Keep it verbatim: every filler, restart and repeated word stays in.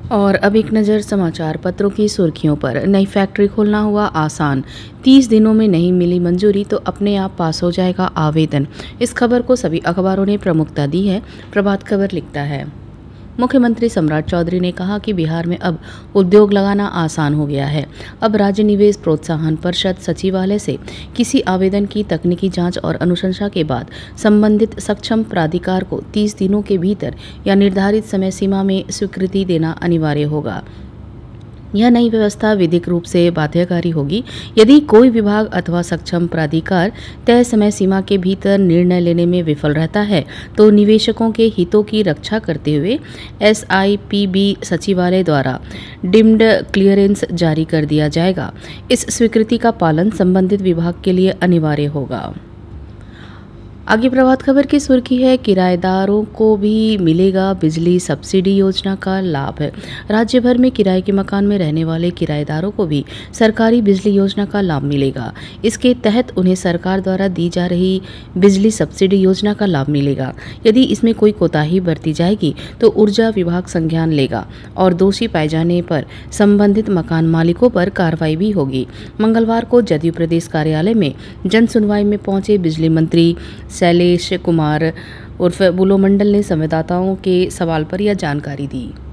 और अब एक नज़र समाचार पत्रों की सुर्खियों पर। नई फैक्ट्री खोलना हुआ आसान, तीस दिनों में नहीं मिली मंजूरी तो अपने आप पास हो जाएगा आवेदन। इस खबर को सभी अखबारों ने प्रमुखता दी है। प्रभात खबर लिखता है, मुख्यमंत्री सम्राट चौधरी ने कहा कि बिहार में अब उद्योग लगाना आसान हो गया है। अब राज्य निवेश प्रोत्साहन परिषद सचिवालय से किसी आवेदन की तकनीकी जांच और अनुशंसा के बाद संबंधित सक्षम प्राधिकार को तीस दिनों के भीतर या निर्धारित समय सीमा में स्वीकृति देना अनिवार्य होगा। यह नई व्यवस्था विधिक रूप से बाध्यकारी होगी। यदि कोई विभाग अथवा सक्षम प्राधिकार तय समय सीमा के भीतर निर्णय लेने में विफल रहता है तो निवेशकों के हितों की रक्षा करते हुए एस आई पी बी सचिवालय द्वारा डिम्ड क्लियरेंस जारी कर दिया जाएगा। इस स्वीकृति का पालन संबंधित विभाग के लिए अनिवार्य होगा। आगे प्रभात खबर की सुर्खी है, किराएदारों को भी मिलेगा बिजली सब्सिडी योजना का लाभ। राज्य भर में किराए के मकान में रहने वाले किराएदारों को भी सरकारी बिजली योजना का लाभ मिलेगा। इसके तहत उन्हें सरकार द्वारा दी जा रही बिजली सब्सिडी योजना का लाभ मिलेगा। यदि इसमें कोई कोताही बरती जाएगी तो ऊर्जा विभाग संज्ञान लेगा और दोषी पाए जाने पर संबंधित मकान मालिकों पर कार्रवाई भी होगी। मंगलवार को जदयू प्रदेश कार्यालय में जन सुनवाई में पहुंचे बिजली मंत्री शैलेश कुमार उर्फ बुलो मंडल ने संवाददाताओं के सवाल पर यह जानकारी दी।